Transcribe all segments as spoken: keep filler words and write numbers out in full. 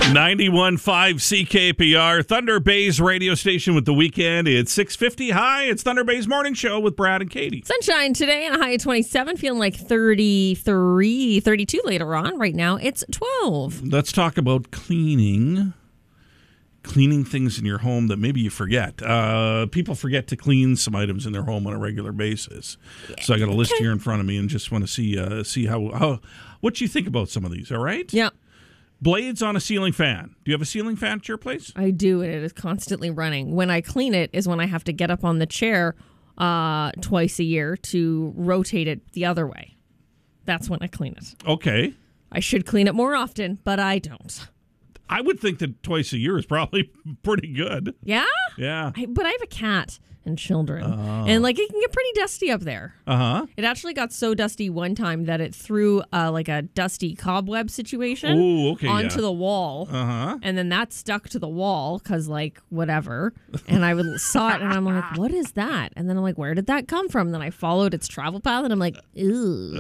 ninety-one point five C K P R, Thunder Bay's radio station with the weekend. It's six fifty. Hi, it's Thunder Bay's morning show with Brad and Katie. Sunshine today and a high of twenty-seven, feeling like thirty-three, thirty-two later on. Right now, it's twelve. Let's talk about cleaning. Cleaning things in your home that maybe you forget. Uh, people forget to clean some items in their home on a regular basis. Yeah. So I got a list okay. here in front of me and just want to see uh, see how, how what you think about some of these, all right? Yeah. Blades on a ceiling fan. Do you have a ceiling fan at your place? I do, and it is constantly running. When I clean it is when I have to get up on the chair uh, twice a year to rotate it the other way. That's when I clean it. Okay. I should clean it more often, but I don't. I would think that twice a year is probably pretty good. Yeah? Yeah. I, but I have a cat and children. Oh. And, like, it can get pretty dusty up there. Uh-huh. It actually got so dusty one time that it threw, uh, like, a dusty cobweb situation Ooh, okay, onto yeah. the wall. Uh-huh. And then that stuck to the wall because, like, whatever. And I would saw it, and I'm like, what is that? And then I'm like, where did that come from? And then I followed its travel path, and I'm like, ew.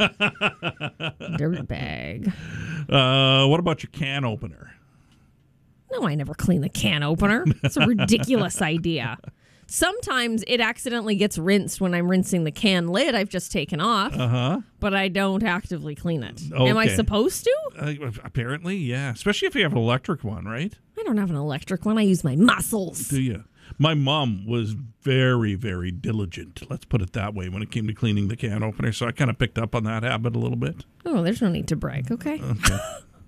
Dirtbag. Uh, what about your can opener? No, I never clean the can opener. It's a ridiculous idea. Sometimes it accidentally gets rinsed when I'm rinsing the can lid I've just taken off, uh-huh. but I don't actively clean it. Okay. Am I supposed to? Uh, apparently, yeah. Especially if you have an electric one, right? I don't have an electric one. I use my muscles. Do you? My mom was very, very diligent, let's put it that way, when it came to cleaning the can opener, so I kind of picked up on that habit a little bit. Oh, there's no need to brag, okay? Okay.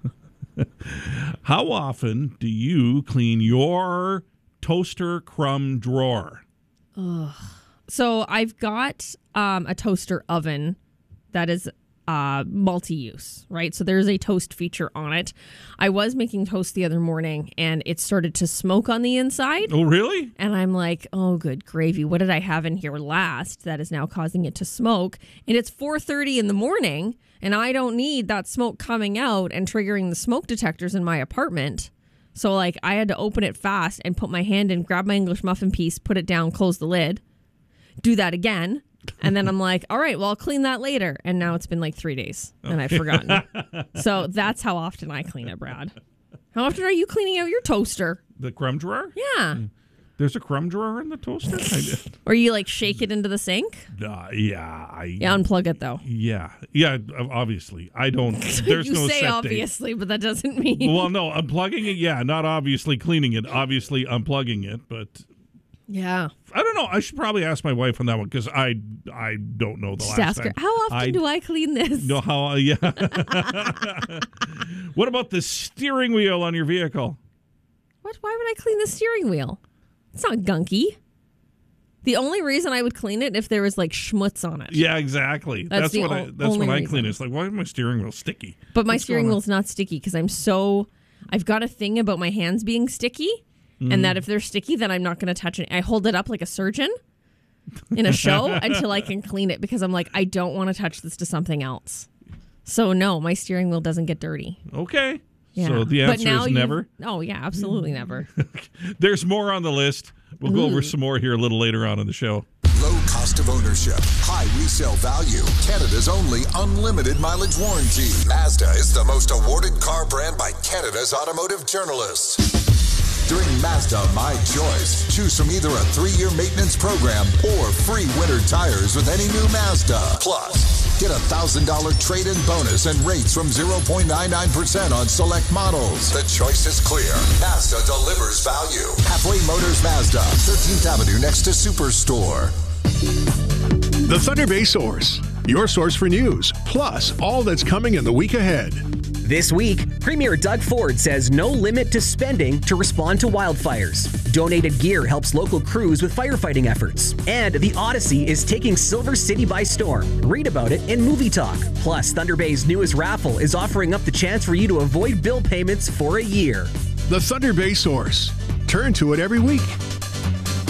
How often do you clean your toaster crumb drawer? Ugh. So I've got um, a toaster oven that is uh, multi-use, right? So there's a toast feature on it. I was making toast the other morning, and it started to smoke on the inside. Oh, really? And I'm like, oh, good gravy. What did I have in here last that is now causing it to smoke? And it's four thirty in the morning, and I don't need that smoke coming out and triggering the smoke detectors in my apartment. So, like, I had to open it fast and put my hand in, grab my English muffin piece, put it down, close the lid, do that again. And then I'm like, all right, well, I'll clean that later. And now it's been like three days and I've forgotten. So that's how often I clean it, Brad. How often are you cleaning out your toaster? The crumb drawer? Yeah. There's a crumb drawer in the toaster? I did. Or you like shake it into the sink? Uh, yeah. I, yeah, unplug it though. Yeah. Yeah, obviously. I don't. There's you no say set obviously, date. but that doesn't mean. Well, no, unplugging it, yeah. Not obviously cleaning it, obviously unplugging it, but. Yeah. I don't know. I should probably ask my wife on that one because I I don't know the Just last ask time. her, how often I do I clean this? Know how? Uh, yeah. What about the steering wheel on your vehicle? What? Why would I clean the steering wheel? It's not gunky. The only reason I would clean it if there was like schmutz on it. Yeah, exactly. That's, That's what o- I. That's only when I reason. clean it. It's like, why is my steering wheel sticky? But my What's steering going on? wheel's not sticky because I'm so. I've got a thing about my hands being sticky, Mm. and that if they're sticky, then I'm not going to touch it. I hold it up like a surgeon in a show until I can clean it because I'm like, I don't want to touch this to something else. So no, my steering wheel doesn't get dirty. Okay. Yeah. So the But answer now is you- never. Oh yeah, absolutely never. There's more on the list. We'll go over Ooh. some more here a little later on in the show. Low cost of ownership, high resale value, Canada's only unlimited mileage warranty. Mazda is the most awarded car brand by Canada's automotive journalists. During Mazda My Choice, choose from either a three-year maintenance program or free winter tires with any new Mazda. Plus, get a one thousand dollars trade-in bonus and rates from zero point nine nine percent on select models. The choice is clear. Mazda delivers value. Halfway Motors Mazda, thirteenth Avenue next to Superstore. The Thunder Bay Source, your source for news, plus all that's coming in the week ahead. This week, Premier Doug Ford says no limit to spending to respond to wildfires. Donated gear helps local crews with firefighting efforts. And the Odyssey is taking Silver City by storm. Read about it in Movie Talk. Plus, Thunder Bay's newest raffle is offering up the chance for you to avoid bill payments for a year. The Thunder Bay Source. Turn to it every week.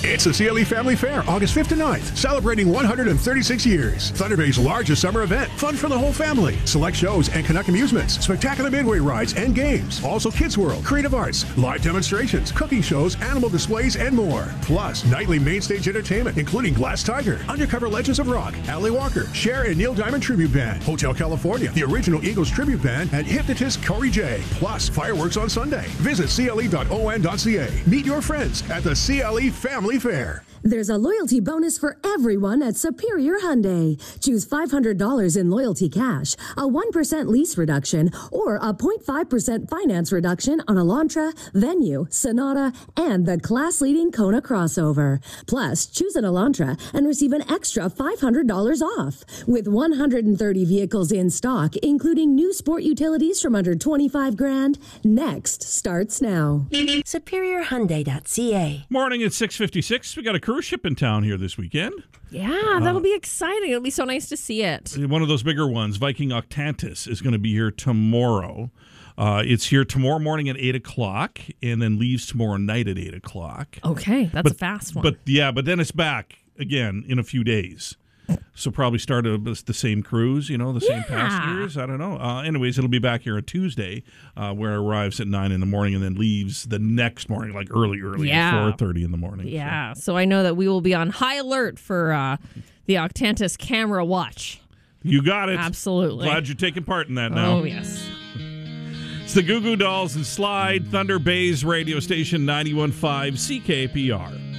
It's the C L E Family Fair, August fifth to ninth, celebrating one hundred thirty-six years. Thunder Bay's largest summer event, fun for the whole family. Select shows and Canuck amusements, spectacular midway rides and games. Also Kids World, creative arts, live demonstrations, cooking shows, animal displays, and more. Plus, nightly main stage entertainment, including Glass Tiger, Undercover Legends of Rock, Allie Walker, Cher and Neil Diamond Tribute Band, Hotel California, the original Eagles Tribute Band, and hypnotist Corey J. Plus, fireworks on Sunday. Visit C L E dot O N dot C A. Meet your friends at the C L E Family Fair. There's a loyalty bonus for everyone at Superior Hyundai. Choose five hundred dollars in loyalty cash, a one percent lease reduction, or a zero point five percent finance reduction on Elantra, Venue, Sonata, and the class-leading Kona crossover. Plus, choose an Elantra and receive an extra five hundred dollars off. With one hundred thirty vehicles in stock, including new sport utilities from under twenty-five grand, next starts now. Superior Hyundai dot C A. Morning at six fifty-six. We got a cruise ship in town here this weekend. Yeah, that'll uh, be exciting. It'll be so nice to see it. One of those bigger ones, Viking Octantis, is going to be here tomorrow. Uh, it's here tomorrow morning at eight o'clock and then leaves tomorrow night at eight o'clock. Okay, that's but, a fast one. But yeah, but then it's back again in a few days. So probably start a, the same cruise, you know, the same yeah. passengers. I don't know. Uh, anyways, it'll be back here on Tuesday, uh, where it arrives at nine in the morning and then leaves the next morning, like early, early yeah. at four thirty in the morning. Yeah. So. so I know that we will be on high alert for uh, the Octantis camera watch. You got it. Absolutely. Glad you're taking part in that now. Oh, yes. It's the Goo Goo Dolls and Slide, Thunder Bay's radio station ninety-one point five C K P R.